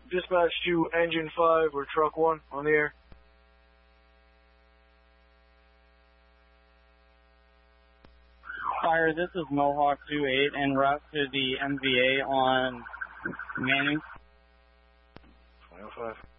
Dispatch to Engine 5 or Truck 1 on the air. Fire, this is Mohawk 28 en route to the MVA on Manning. 2005.